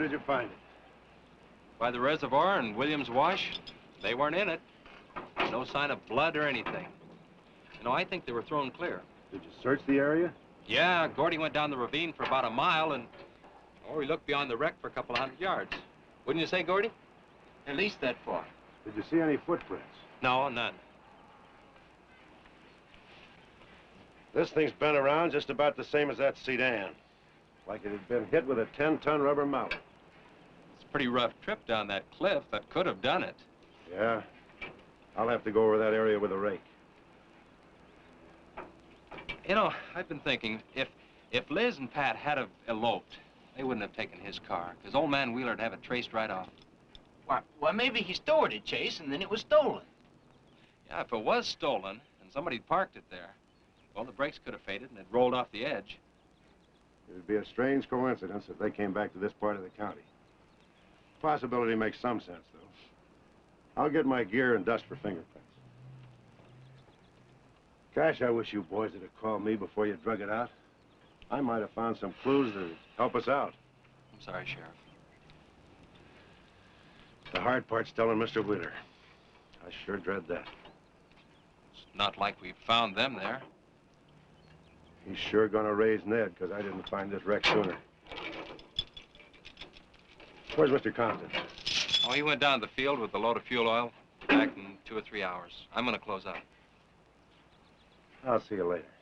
did you find it? By the reservoir and Williams Wash. They weren't in it. No sign of blood or anything. You know, I think they were thrown clear. Did you search the area? Yeah, Gordy went down the ravine for about a mile and... Oh, he looked beyond the wreck for a couple of 100 yards. Wouldn't you say, Gordy? At least that far. Did you see any footprints? No, none. This thing's been around just about the same as that sedan. Like it had been hit with a 10-ton rubber mallet. It's a pretty rough trip down that cliff that could have done it. Yeah. I'll have to go over that area with a rake. You know, I've been thinking, if Liz and Pat had have eloped, they wouldn't have taken his car, because old man Wheeler'd have it traced right off. Why, maybe he stored it, Chase, and then it was stolen. Yeah, if it was stolen, and somebody'd parked it there, well, the brakes could have faded and it rolled off the edge. It would be a strange coincidence if they came back to this part of the county. Possibility makes some sense, though. I'll get my gear and dust for fingerprints. Gosh, I wish you boys would have called me before you drug it out. I might have found some clues that would help us out. I'm sorry, Sheriff. The hard part's telling Mr. Wheeler. I sure dread that. It's not like we found them there. He's sure gonna raise Ned, because I didn't find this wreck sooner. Where's Mr. Compton? Oh, he went down to the field with a load of fuel oil. Back in 2 or 3 hours. I'm gonna close out. I'll see you later.